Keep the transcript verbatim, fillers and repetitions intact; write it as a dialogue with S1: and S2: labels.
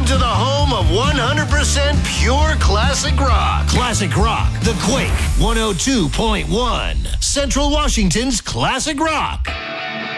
S1: to the home of one hundred percent pure classic rock. Classic Rock, The Quake, one oh two point one. Central Washington's Classic Rock.